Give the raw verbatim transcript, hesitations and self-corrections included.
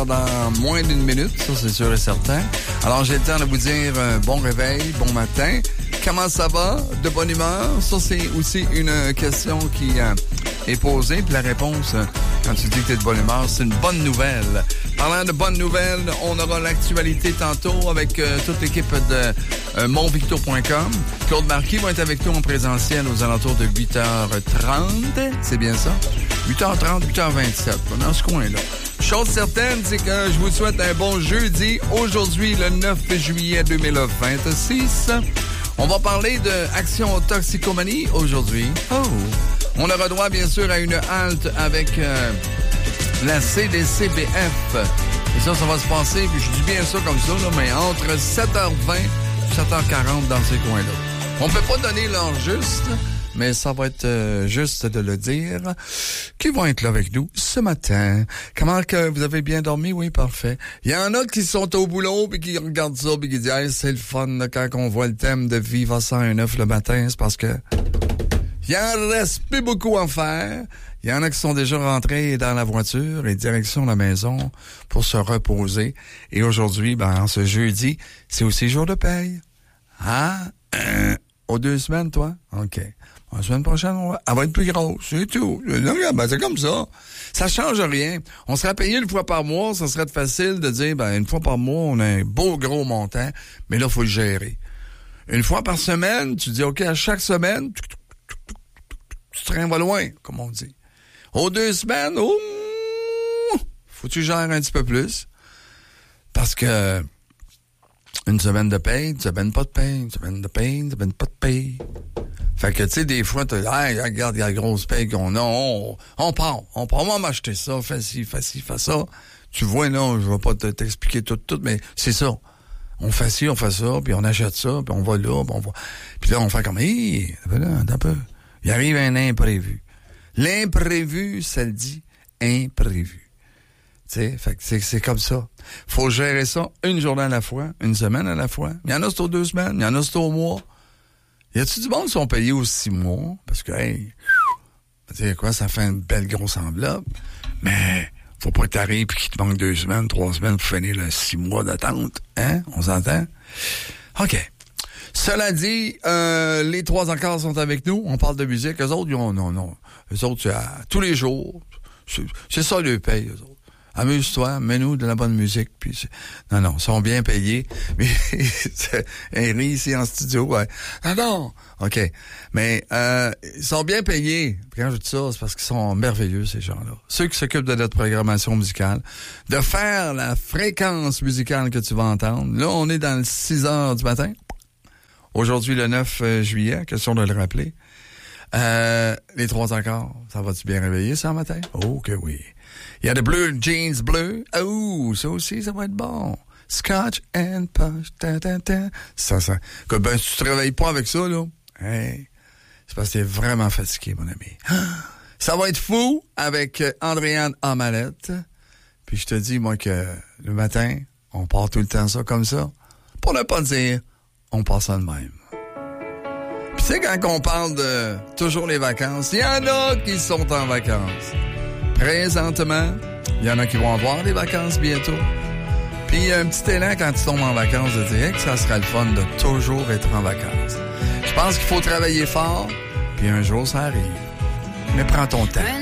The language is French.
heures dans moins d'une minute, ça c'est sûr et certain. Alors j'ai le temps de vous dire euh, bon réveil, bon matin. Comment ça va? De bonne humeur? Ça c'est aussi une question qui euh, est posée. Puis la réponse, euh, quand tu dis que tu es de bonne humeur, c'est une bonne nouvelle. Parlant de bonnes nouvelles, on aura l'actualité tantôt avec euh, toute l'équipe de euh, mon victo point com. Claude Marquis va être avec nous en présentiel aux alentours de huit heures trente. C'est bien ça? huit heures trente, huit heures vingt-sept. Dans ce coin-là. Chose certaine, c'est que je vous souhaite un bon jeudi. Aujourd'hui, le neuf juillet deux mille vingt-six. On va parler de Action Toxicomanie aujourd'hui. Oh! On aura droit, bien sûr, à une halte avec euh, la C D C B F. Et ça, ça va se passer, puis je dis bien ça comme ça, là, mais entre sept heures vingt et sept heures quarante dans ces coins-là. On peut pas donner l'heure juste, mais ça va être euh, juste de le dire, qui vont être là avec nous ce matin. Comment que vous avez bien dormi? Oui, parfait. Il y en a qui sont au boulot puis qui regardent ça puis qui disent hey, c'est le fun là, quand on voit le thème de Viva cent un neuf le matin, c'est parce que il en reste plus beaucoup à faire. Il y en a qui sont déjà rentrés dans la voiture et direction la maison pour se reposer. Et aujourd'hui, ben, ce jeudi, c'est aussi jour de paye. Ah, euh, aux deux semaines, toi? OK. La semaine prochaine, on va... elle va être plus grosse, c'est tout. Non, ben, c'est comme ça. Ça change rien. On serait payé une fois par mois, ça serait facile de dire, ben, une fois par mois, on a un beau gros montant, mais là, il faut le gérer. Une fois par semaine, tu dis, OK, à chaque semaine, tu, tu, tu, tu, tu traînes va loin, comme on dit. Aux deux semaines, oh, faut que tu gères un petit peu plus. Parce que une semaine de paye, une semaine pas de paye, une semaine de paye, une semaine pas de paye. Fait que, tu sais, des fois, tu dis, hey, regarde, il y a la grosse paye qu'on a, on, on part, on part, on va m'acheter ça, fais ci, fais ci, fais ça. Tu vois, non, je vais pas te, t'expliquer tout, tout, mais c'est ça. On fait ci, on fait ça, puis on achète ça, puis on va là, puis on va... Puis là, on fait comme, hé, hey, là, un peu. Il arrive un imprévu. L'imprévu, ça le dit, imprévu. Tu sais, fait que c'est, c'est comme ça. Faut gérer ça une journée à la fois, une semaine à la fois. Il y en a, c'est aux deux semaines, il y en a, c'est au mois. Y a-tu du monde qui sont payés aux six mois? Parce que, hey, tu sais quoi, ça fait une belle grosse enveloppe. Mais, faut pas que t'arrives et qu'il te manque deux semaines, trois semaines pour finir le six mois d'attente. Hein? On s'entend? OK. Cela dit, euh, les trois encore sont avec nous. On parle de musique. Eux autres, ils ont, non, non. Eux autres, c'est à, tous les jours. C'est, c'est ça, le paye, eux autres. Amuse-toi, mets-nous de la bonne musique. Puis c'est... Non, non, ils sont bien payés. Mais Henry ici en studio, ouais. Ah non! OK. Mais euh, ils sont bien payés. Puis quand je dis ça, c'est parce qu'ils sont merveilleux, ces gens-là. Ceux qui s'occupent de notre programmation musicale, de faire la fréquence musicale que tu vas entendre. Là, on est dans le six heures du matin. Aujourd'hui, le neuf juillet, question de le rappeler. Euh, les trois accords, ça va-tu bien réveiller ça matin? Oh que oui. Il y a des bleu jeans bleus. Oh, ça aussi, ça va être bon. Scotch and punch. Ta, ta, ta. Ça, ça. Que, ben, si tu te réveilles pas avec ça, là, hey, c'est parce que t'es vraiment fatigué, mon ami. Ça va être fou avec Andréane Amalette. Puis je te dis, moi, que le matin, on part tout le temps ça comme ça. Pour ne pas dire, on passe ça de même. Puis tu sais, quand on parle de toujours les vacances, il y en a qui sont en vacances. Présentement, il y en a qui vont avoir des vacances bientôt. Puis il y a un petit élan quand tu tombes en vacances de dire que ça sera le fun de toujours être en vacances. Je pense qu'il faut travailler fort, puis un jour ça arrive. Mais prends ton temps.